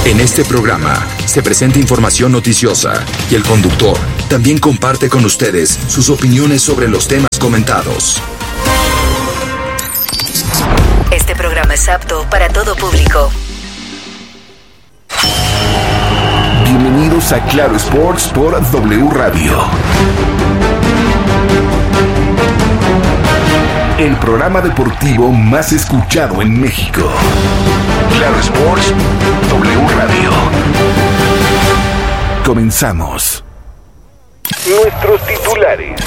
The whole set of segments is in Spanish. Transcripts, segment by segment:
En este programa se presenta información noticiosa y el conductor también comparte con ustedes sus opiniones sobre los temas comentados. Este programa es apto para todo público. Bienvenidos a Claro Sports por W Radio. El programa deportivo más escuchado en México. Claro Sports, W Radio. Comenzamos. Nuestros titulares.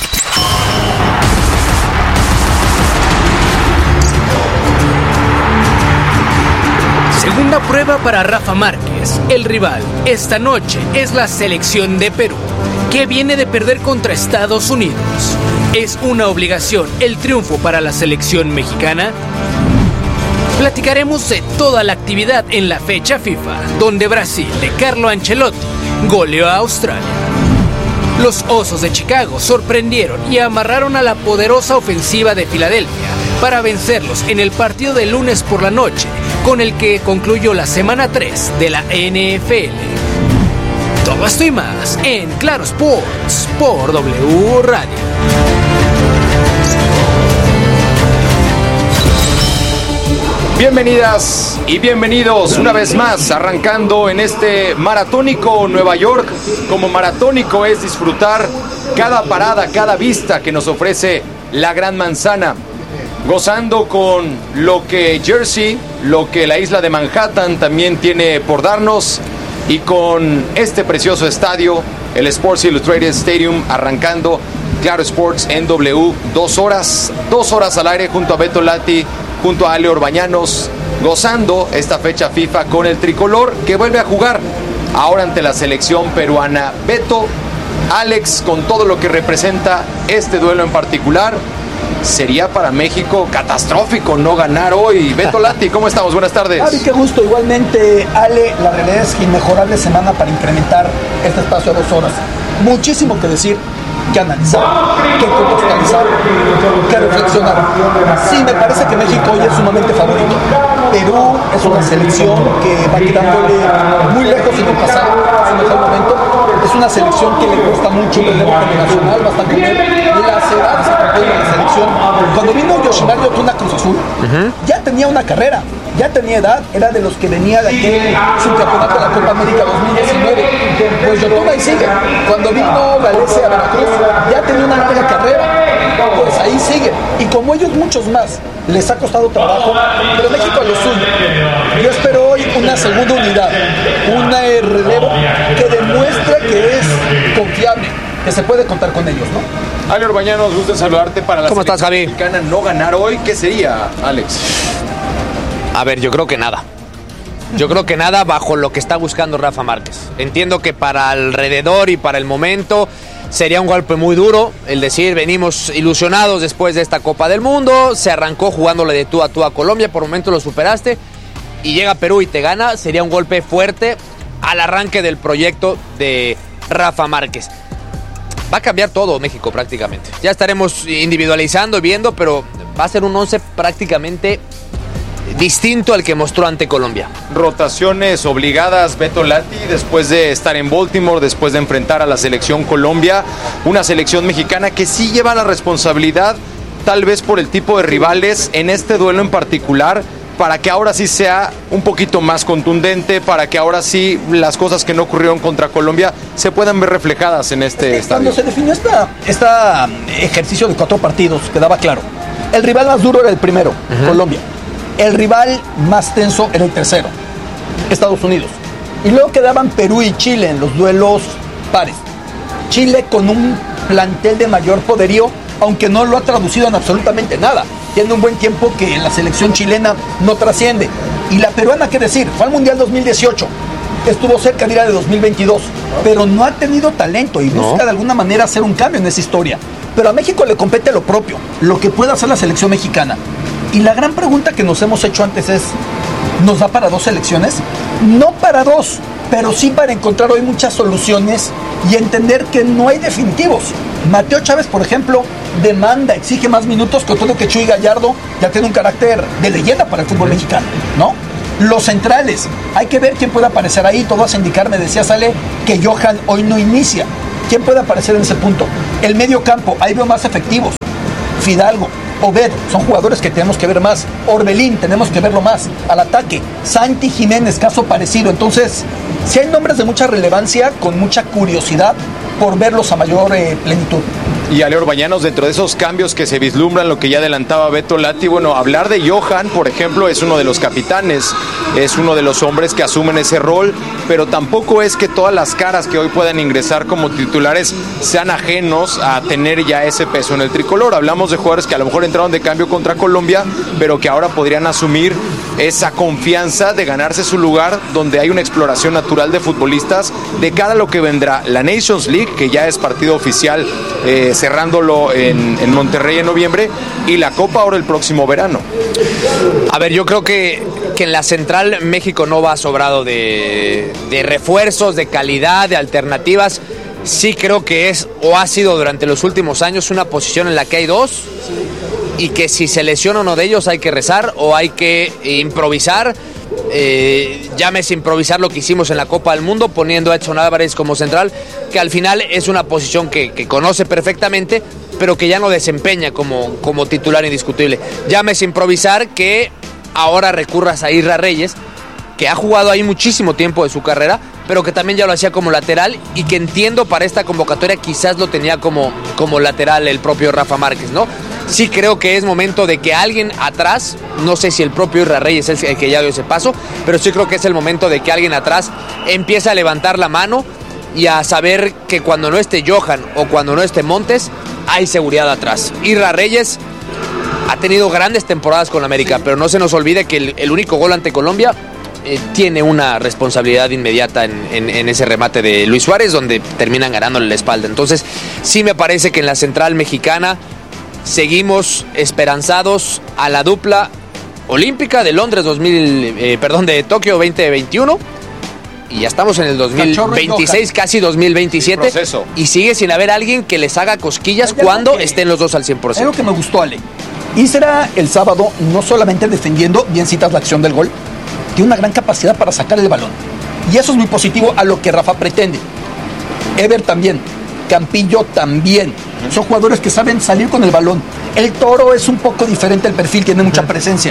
Segunda prueba para Rafa Márquez. El rival esta noche es la selección de Perú, que viene de perder contra Estados Unidos. ¿Es una obligación el triunfo para la selección mexicana? Platicaremos de toda la actividad en la fecha FIFA, donde Brasil de Carlo Ancelotti goleó a Australia. Los Osos de Chicago sorprendieron y amarraron a la poderosa ofensiva de Filadelfia para vencerlos en el partido de lunes por la noche, con el que concluyó la semana 3 de la NFL. Todo esto y más en Claro Sports por W Radio. Bienvenidas y bienvenidos una vez más, arrancando en este maratónico Nueva York. Como maratónico es disfrutar cada parada, cada vista que nos ofrece la Gran Manzana, gozando con lo que Jersey, lo que la isla de Manhattan también tiene por darnos, y con este precioso estadio, el Sports Illustrated Stadium, arrancando Claro Sports en W. 2 horas al aire junto a Beto Lati, junto a Ale Orbañanos, gozando esta fecha FIFA con el tricolor que vuelve a jugar ahora ante la selección peruana. Beto, Alex, con todo lo que representa este duelo en particular, sería para México catastrófico no ganar hoy. Beto Lati, ¿cómo estamos? Buenas tardes. Ari, qué gusto. Igualmente, Ale, la realidad es que inmejorable semana para incrementar este espacio a 2 horas. Muchísimo que decir, que analizar, que contextualizar, que reflexionar. Sí, me parece que México hoy es sumamente favorito. Perú es una selección que va quedándole muy lejos en el pasado, en su mejor momento. Es una selección que le cuesta mucho el relevo generacional, bastante bien. Las edades que propone la selección. Cuando vino Yoshimar Yotun a Cruz Azul, ya tenía una carrera, ya tenía edad, era de los que venía de aquel subcampeonato de la Copa América 2019. Pues Yotun ahí sigue. Cuando vino Galese a Veracruz, ya tenía una larga carrera, pues ahí sigue. Y como ellos, muchos más, les ha costado trabajo, pero México lo suyo. Yo espero hoy una segunda unidad, un relevo que demuestre que es confiable, que se puede contar con ellos, ¿no? Ale Orbañanos, gusto en saludarte. Para la ¿Cómo estás, Javi? Mexicana no ganar hoy, ¿qué sería, Alex? A ver, yo creo que nada. Yo creo que nada bajo lo que está buscando Rafa Márquez. Entiendo que para alrededor y para el momento sería un golpe muy duro el decir, venimos ilusionados después de esta Copa del Mundo, se arrancó jugándole de tú a tú a Colombia, por momento lo superaste, y llega Perú y te gana. Sería un golpe fuerte al arranque del proyecto de Rafa Márquez. Va a cambiar todo México prácticamente. Ya estaremos individualizando y viendo, pero va a ser un 11 prácticamente distinto al que mostró ante Colombia. Rotaciones obligadas, Beto Lati, después de estar en Baltimore, después de enfrentar a la selección Colombia, una selección mexicana que sí lleva la responsabilidad, tal vez por el tipo de rivales en este duelo en particular, para que ahora sí sea un poquito más contundente, para que ahora sí las cosas que no ocurrieron contra Colombia se puedan ver reflejadas en este estadio. Cuando se definió este ejercicio de 4 partidos, quedaba claro. El rival más duro era el primero, Colombia. El rival más tenso era el tercero, Estados Unidos. Y luego quedaban Perú y Chile en los duelos pares. Chile con un plantel de mayor poderío, aunque no lo ha traducido en absolutamente nada. Tiene un buen tiempo que la selección chilena no trasciende. Y la peruana, ¿qué decir? Fue al Mundial 2018. Estuvo cerca de ir a de 2022. Pero no ha tenido talento y busca de alguna manera hacer un cambio en esa historia. Pero a México le compete lo propio, lo que puede hacer la selección mexicana. Y la gran pregunta que nos hemos hecho antes es, ¿nos da para 2 selecciones? No para 2, pero sí para encontrar hoy muchas soluciones y entender que no hay definitivos. Mateo Chávez, por ejemplo, demanda, exige más minutos, con todo que Chuy Gallardo ya tiene un carácter de leyenda para el fútbol mexicano, ¿no? Los centrales, hay que ver quién puede aparecer ahí. Todo vas a indicar, me decía Sale, que Johan hoy no inicia. ¿Quién puede aparecer en ese punto? El medio campo, ahí veo más efectivos. Fidalgo, Obed, son jugadores que tenemos que ver más. Orbelín, tenemos que verlo más. Al ataque, Santi Jiménez, caso parecido. Entonces, si hay nombres de mucha relevancia, con mucha curiosidad por verlos a mayor plenitud. Y Ale Orbañanos, dentro de esos cambios que se vislumbran, lo que ya adelantaba Beto Lati, bueno, hablar de Johan, por ejemplo, es uno de los capitanes, es uno de los hombres que asumen ese rol, pero tampoco es que todas las caras que hoy puedan ingresar como titulares sean ajenos a tener ya ese peso en el tricolor. Hablamos de jugadores que a lo mejor entraron de cambio contra Colombia, pero que ahora podrían asumir esa confianza de ganarse su lugar, donde hay una exploración natural de futbolistas de cara a lo que vendrá la Nations League, que ya es partido oficial, cerrándolo en Monterrey en noviembre, y la Copa ahora el próximo verano. A ver, yo creo que en la central México no va sobrado de refuerzos, de calidad, de alternativas. Sí creo que es o ha sido durante los últimos años una posición en la que hay dos, y que si se lesiona uno de ellos hay que rezar o hay que improvisar. Llámese improvisar lo que hicimos en la Copa del Mundo, poniendo a Edson Álvarez como central, que al final es una posición que conoce perfectamente, pero que ya no desempeña como titular indiscutible. Llámese improvisar que ahora recurras a Irra Reyes, que ha jugado ahí muchísimo tiempo de su carrera, pero que también ya lo hacía como lateral, y que entiendo para esta convocatoria quizás lo tenía como lateral el propio Rafa Márquez, ¿no? Sí creo que es momento de que alguien atrás, no sé si el propio Irra Reyes es el que ya dio ese paso, pero sí creo que es el momento de que alguien atrás empiece a levantar la mano y a saber que cuando no esté Johan o cuando no esté Montes, hay seguridad atrás. Irra Reyes ha tenido grandes temporadas con América, pero no se nos olvide que el único gol ante Colombia tiene una responsabilidad inmediata en ese remate de Luis Suárez, donde terminan ganándole la espalda. Entonces sí me parece que en la central mexicana seguimos esperanzados a la dupla olímpica de Londres de Tokio 2021, y ya estamos en el 2026, casi 2027, y sigue sin haber alguien que les haga cosquillas cuando estén los dos al 100%. Es lo que me gustó, Ale. Isra el sábado, no solamente defendiendo, bien citas la acción del gol, tiene una gran capacidad para sacar el balón, y eso es muy positivo a lo que Rafa pretende. Ever también, Campillo también, son jugadores que saben salir con el balón. El Toro es un poco diferente el perfil, tiene mucha presencia.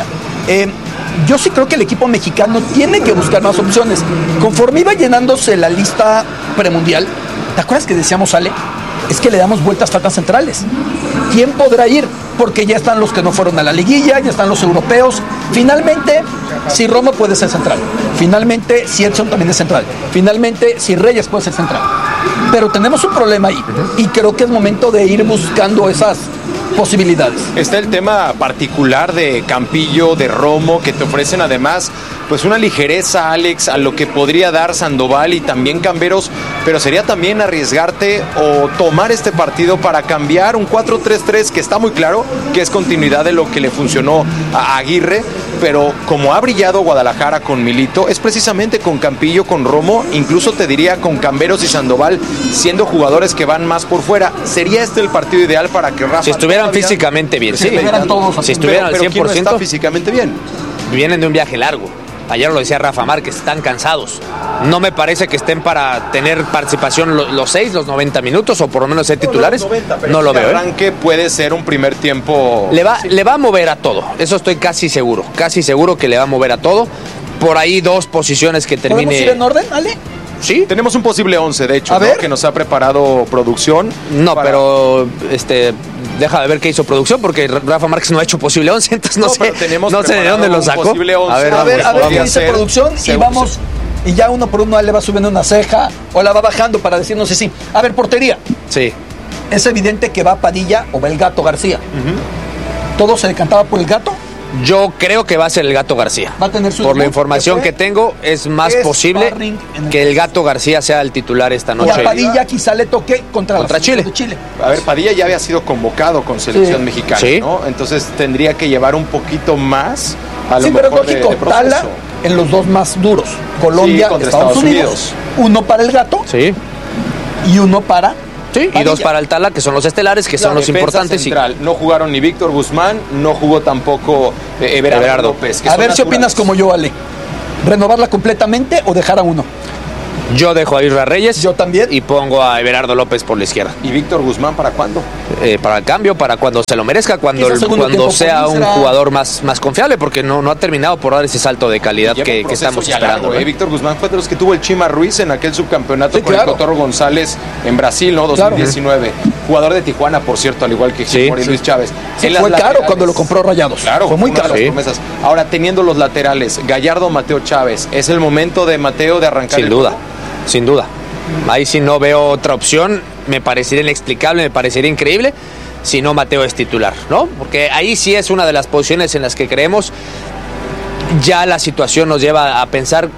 Yo sí creo que el equipo mexicano tiene que buscar más opciones. Conforme iba llenándose la lista premundial, ¿te acuerdas que decíamos, Ale? Es que le damos vueltas faltas centrales. ¿Quién podrá ir? Porque ya están los que no fueron a la liguilla, ya están los europeos. Finalmente, si Romo puede ser central. Finalmente, si Edson también es central. Finalmente, si Reyes puede ser central. Pero tenemos un problema ahí, y creo que es momento de ir buscando esas posibilidades. Está el tema particular de Campillo, de Romo, que te ofrecen además pues una ligereza, Alex, a lo que podría dar Sandoval y también Camberos, pero sería también arriesgarte o tomar este partido para cambiar un 4-3-3 que está muy claro que es continuidad de lo que le funcionó a Aguirre, pero como ha brillado Guadalajara con Milito, es precisamente con Campillo, con Romo, incluso te diría con Camberos y Sandoval, siendo jugadores que van más por fuera. ¿Sería este el partido ideal para que Rafa... Si estuvieran físicamente bien, sí. Si estuvieran al 100%... ¿Quién no está físicamente bien? Vienen de un viaje largo. Ayer lo decía Rafa Márquez, están cansados. No me parece que estén para tener participación los 90 minutos, o por lo menos ser titulares. No lo veo. El arranque puede ser un primer tiempo... Le va a mover a todo, eso estoy casi seguro que le va a mover a todo. Por ahí dos posiciones que termine... ¿Podemos ir en orden, Ale? Sí. Tenemos un posible 11, de hecho, ¿no? Que nos ha preparado producción. No, pero deja de ver qué hizo producción, porque Rafa Márquez no ha hecho posible 11, entonces no sé de dónde lo sacó. A ver qué dice producción, y vamos, y ya uno por uno le va subiendo una ceja o la va bajando para decirnos si sí. A ver, portería. Sí. Es evidente que va Padilla o va el Gato García. ¿Todo se decantaba por el Gato? Yo creo que va a ser el Gato García. Va a tener su Por la información que tengo, es más posible que el Gato García sea el titular esta noche. Y a Padilla quizá le toque contra Chile. A ver, Padilla ya había sido convocado con selección mexicana, ¿no? Entonces tendría que llevar un poquito más a lo mejor pero lógico, Tala en los dos más duros. Colombia, Estados Unidos. Uno para el Gato y uno para... Sí, y dos para el Tala, que son los estelares, que son los importantes. Central. No jugaron ni Víctor Guzmán, no jugó tampoco Everardo López. A ver si opinas como yo, Ale. ¿Renovarla completamente o dejar a uno? Yo dejo a Isra Reyes. Yo también. Y pongo a Everardo López por la izquierda. ¿Y Víctor Guzmán para cuándo? Para el cambio, para cuando se lo merezca, cuando tiempo sea por un jugador más confiable, porque no ha terminado por dar ese salto de calidad que estamos esperando. Víctor Guzmán fue de los que tuvo el Chima Ruiz en aquel subcampeonato con claro. el Cotorro González en Brasil, ¿no? 2019. Claro. Jugador de Tijuana, por cierto, al igual que Gilmore y Luis Chávez. Sí, fue caro cuando lo compró Rayados. Claro, fue muy caro. Promesas. Ahora, teniendo los laterales, Gallardo, Mateo Chávez, ¿es el momento de Mateo de arrancar? Sin duda. Ahí sí no veo otra opción. Me parecería inexplicable, me parecería increíble si no Mateo es titular, ¿no? Porque ahí sí es una de las posiciones en las que creemos. Ya la situación nos lleva a pensar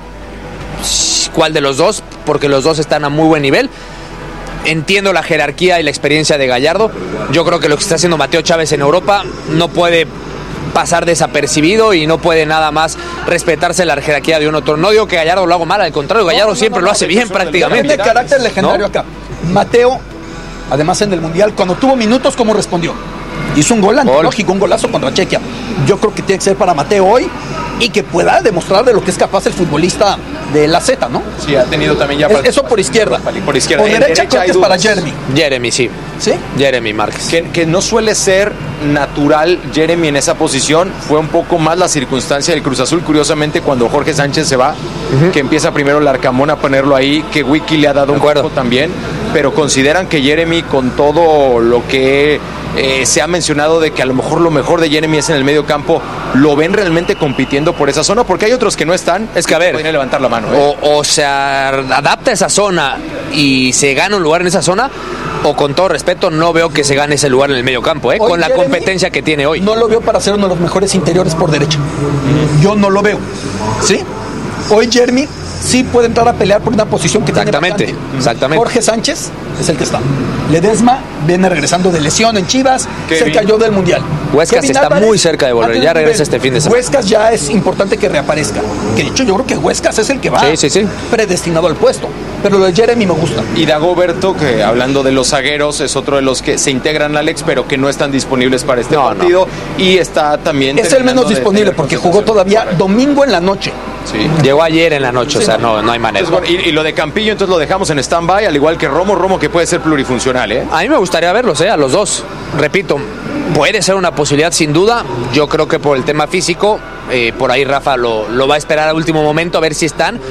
cuál de los dos, porque los dos están a muy buen nivel. Entiendo la jerarquía y la experiencia de Gallardo. Yo creo que lo que está haciendo Mateo Chávez en Europa no puede pasar desapercibido y no puede nada más respetarse la jerarquía de un otro. No digo que Gallardo lo haga mal, al contrario, Gallardo siempre lo hace bien prácticamente. Tiene carácter legendario acá. Mateo, además en el Mundial, cuando tuvo minutos, ¿cómo respondió? Hizo un gol antológico, un golazo contra Chequia. Yo creo que tiene que ser para Mateo hoy y que pueda demostrar de lo que es capaz el futbolista de la Z, ¿no? Sí, ha tenido también ya... Eso por izquierda. Por izquierda. Por derecha creo que es para Jeremy. Jeremy, sí. ¿Sí? Jeremy Márquez. Que no suele ser natural Jeremy en esa posición. Fue un poco más la circunstancia del Cruz Azul, curiosamente, cuando Jorge Sánchez se va, que empieza primero el Arcamón a ponerlo ahí, que Wiki le ha dado un poco también, pero consideran que Jeremy, con todo lo que se ha mencionado de que a lo mejor de Jeremy es en el medio campo, ¿lo ven realmente compitiendo por esa zona? Porque hay otros que no están. Es que a ver, podrían levantar la mano. O se adapta a esa zona y se gana un lugar en esa zona, o con todo respeto no veo que se gane ese lugar en el medio campo, con la Jeremy, competencia que tiene hoy. No lo veo para ser uno de los mejores interiores por derecha. Yo no lo veo. ¿Sí? Hoy Jeremy sí puede entrar a pelear por una posición que tiene vacante. Exactamente. Jorge Sánchez es el que está. Ledesma viene regresando de lesión en Chivas, se cayó del Mundial. Huescas está Álvarez, muy cerca de volver, ya regresa este fin de semana. Huescas ya es importante que reaparezca. Que de hecho yo creo que Huescas es el que va predestinado al puesto. Pero lo de Jeremy me gusta. Y Dagoberto, que hablando de los zagueros, es otro de los que se integran, Alex, pero que no están disponibles para este partido. Y está también... Es el menos disponible porque jugó todavía domingo en la noche. Sí. Llegó ayer en la noche, o sea, no hay manera. Entonces, bueno, y lo de Campillo, entonces lo dejamos en stand-by, al igual que Romo, que puede ser plurifuncional, ¿eh? A mí me gustaría verlos, a los dos. Repito, puede ser una posibilidad sin duda. Yo creo que por el tema físico, por ahí Rafa lo va a esperar al último momento a ver si están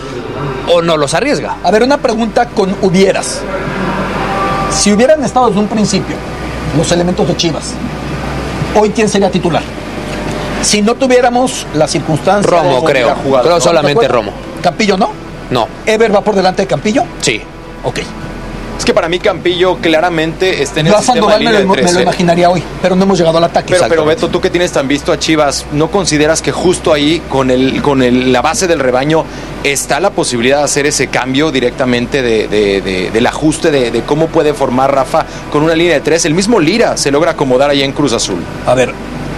o no los arriesga. A ver, una pregunta con hubieras. Si hubieran estado desde un principio los elementos de Chivas, ¿hoy quién sería titular? Si no tuviéramos la circunstancia... Romo, creo solamente Romo. ¿Campillo no? No. ¿Ever va por delante de Campillo? Sí. Ok. Es que para mí Campillo claramente está en el sistema de línea de tres. Me lo imaginaría hoy, pero no hemos llegado al ataque. Pero Beto, tú que tienes tan visto a Chivas, ¿no consideras que justo ahí, con la base del rebaño, está la posibilidad de hacer ese cambio directamente del ajuste de cómo puede formar Rafa con una línea de tres? El mismo Lira se logra acomodar ahí en Cruz Azul. A ver,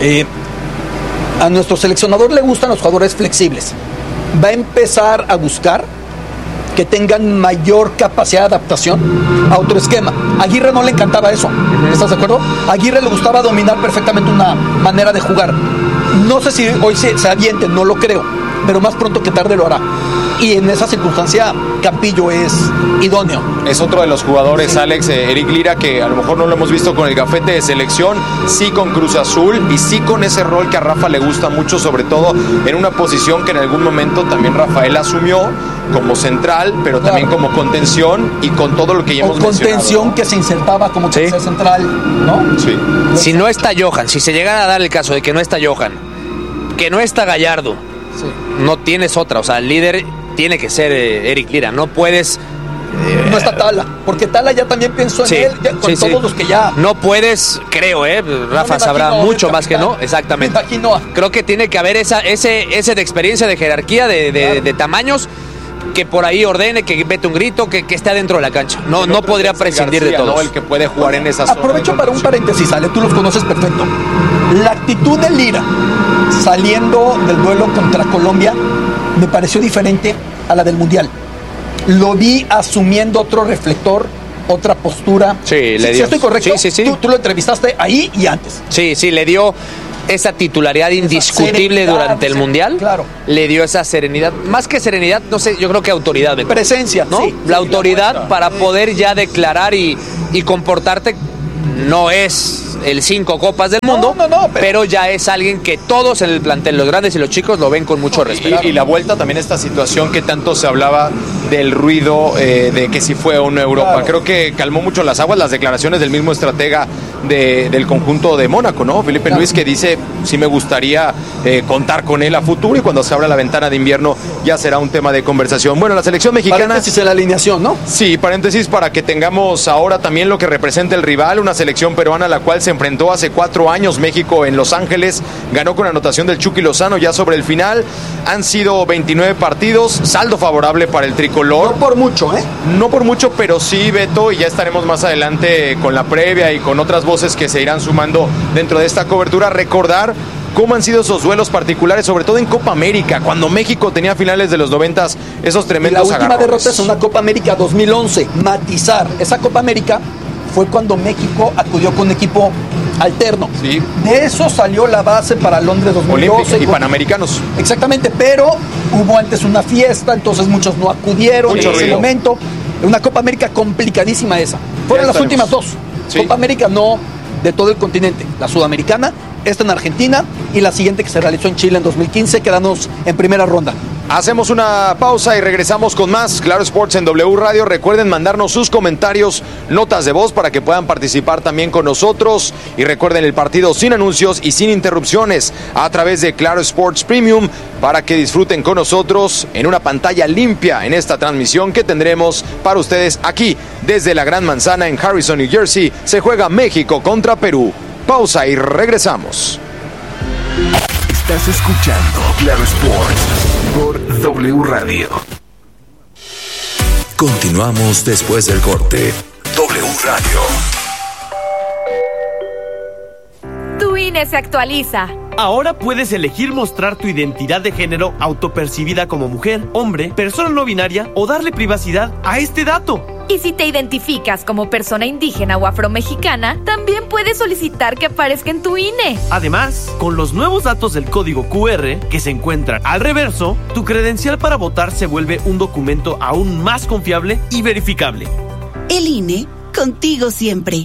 a nuestro seleccionador le gustan los jugadores flexibles. Va a empezar a buscar que tengan mayor capacidad de adaptación a otro esquema. A Aguirre no le encantaba eso, ¿estás de acuerdo? A Aguirre le gustaba dominar perfectamente una manera de jugar. No sé si hoy se aviente, no lo creo, pero más pronto que tarde lo hará. Y en esa circunstancia Campillo es idóneo. Es otro de los jugadores, Alex, Eric Lira, que a lo mejor no lo hemos visto con el gafete de selección, sí con Cruz Azul y sí con ese rol que a Rafa le gusta mucho, sobre todo en una posición que en algún momento también Rafael asumió como central, pero también como contención y con todo lo que ya hemos mencionado. Contención que se insertaba como tercer central, ¿no? Sí. Si no está Johan, si se llegara a dar el caso de que no está Johan, que no está Gallardo, no tienes otra, o sea, el líder tiene que ser Eric Lira, no puedes... no está Tala, porque Tala ya también pensó en él, ya, con todos los que ya... No puedes, creo, Rafa sabrá mucho más que no, exactamente. Me imagino. Creo que tiene que haber ese de experiencia, de jerarquía, de tamaños, que por ahí ordene, que mete un grito, que esté adentro de la cancha. No podría prescindir García, de todos. ¿no? El que puede jugar en esa zona. Aprovecho para un paréntesis, Ale, tú los conoces perfecto. La actitud de Lira saliendo del duelo contra Colombia me pareció diferente a la del Mundial. Lo vi asumiendo otro reflector, otra postura. Sí, le dio. ¿Sí estoy correcto? Sí. Tú lo entrevistaste ahí y antes. Sí, le dio esa titularidad indiscutible durante el Mundial, claro, le dio esa serenidad, más que serenidad, no sé, yo creo que autoridad, Beto. Presencia, ¿no? sí, la autoridad para poder ya declarar y comportarte. No es el 5 copas del mundo, pero ya es alguien que todos en el plantel, los grandes y los chicos, lo ven con mucho respeto. Y la vuelta también esta situación que tanto se hablaba del ruido, de que si fue o no Europa. Claro. Creo que calmó mucho las aguas las declaraciones del mismo estratega del conjunto de Mónaco, ¿no? Felipe Luis, que dice, sí me gustaría contar con él a futuro, y cuando se abra la ventana de invierno ya será un tema de conversación. Bueno, la selección mexicana... Paréntesis en la alineación, ¿no? Sí, paréntesis para que tengamos ahora también lo que representa el rival, una selección peruana a la cual se enfrentó hace 4 años México en Los Ángeles, ganó con anotación del Chucky Lozano ya sobre el final. Han sido 29 partidos, saldo favorable para el tricolor. No por mucho, ¿eh? No por mucho, pero sí, Beto, y ya estaremos más adelante con la previa y con otras voces que se irán sumando dentro de esta cobertura. Recordar cómo han sido esos duelos particulares, sobre todo en Copa América, cuando México tenía a finales de los 90s esos tremendos agarrones. La última derrota es una Copa América 2011. Matizar, esa Copa América fue cuando México acudió con un equipo alterno. Sí. De eso salió la base para Londres 2012. Olímpica y Panamericanos. Exactamente, pero hubo antes una fiesta, entonces muchos no acudieron en ese momento. Una Copa América complicadísima esa. Fueron las últimas 2. Sí. Copa América no de todo el continente. La sudamericana, esta en Argentina, y la siguiente que se realizó en Chile en 2015, quedamos en primera ronda. Hacemos una pausa y regresamos con más Claro Sports en W Radio. Recuerden mandarnos sus comentarios, notas de voz para que puedan participar también con nosotros. Y recuerden el partido sin anuncios y sin interrupciones a través de Claro Sports Premium para que disfruten con nosotros en una pantalla limpia en esta transmisión que tendremos para ustedes aquí desde la Gran Manzana en Harrison, New Jersey. Se juega México contra Perú. Pausa y regresamos. Estás escuchando Claro Sports por W Radio. Continuamos después del corte. W Radio. Tu INE se actualiza. Ahora puedes elegir mostrar tu identidad de género autopercibida como mujer, hombre, persona no binaria o darle privacidad a este dato. Y si te identificas como persona indígena o afromexicana, también puedes solicitar que aparezca en tu INE. Además, con los nuevos datos del código QR que se encuentran al reverso, tu credencial para votar se vuelve un documento aún más confiable y verificable. El INE, contigo siempre.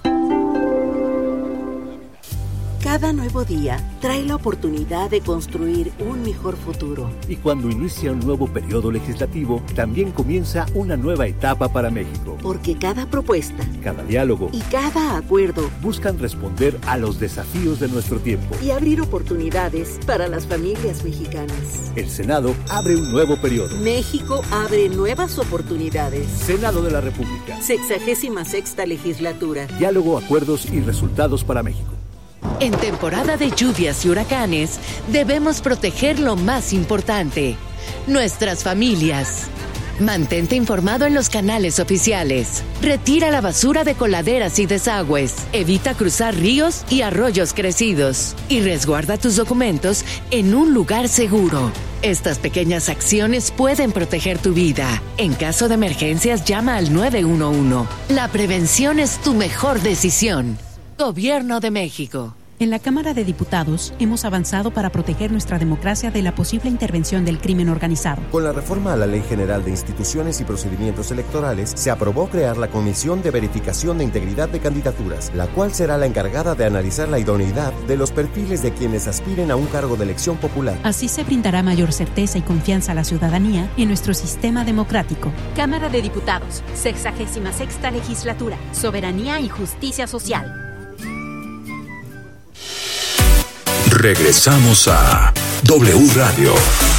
Cada nuevo día trae la oportunidad de construir un mejor futuro. Y cuando inicia un nuevo periodo legislativo, también comienza una nueva etapa para México. Porque cada propuesta, cada diálogo y cada acuerdo buscan responder a los desafíos de nuestro tiempo y abrir oportunidades para las familias mexicanas. El Senado abre un nuevo periodo. México abre nuevas oportunidades. Senado de la República. 66ª legislatura. Diálogo, acuerdos y resultados para México. En temporada de lluvias y huracanes, debemos proteger lo más importante, nuestras familias. Mantente informado en los canales oficiales. Retira la basura de coladeras y desagües. Evita cruzar ríos y arroyos crecidos. Y resguarda tus documentos en un lugar seguro. Estas pequeñas acciones pueden proteger tu vida. En caso de emergencias, llama al 911. La prevención es tu mejor decisión. Gobierno de México. En la Cámara de Diputados hemos avanzado para proteger nuestra democracia de la posible intervención del crimen organizado. Con la reforma a la Ley General de Instituciones y Procedimientos Electorales, se aprobó crear la Comisión de Verificación de Integridad de Candidaturas, la cual será la encargada de analizar la idoneidad de los perfiles de quienes aspiren a un cargo de elección popular. Así se brindará mayor certeza y confianza a la ciudadanía en nuestro sistema democrático. Cámara de Diputados, 66ª Legislatura, Soberanía y Justicia Social. Regresamos a W Radio.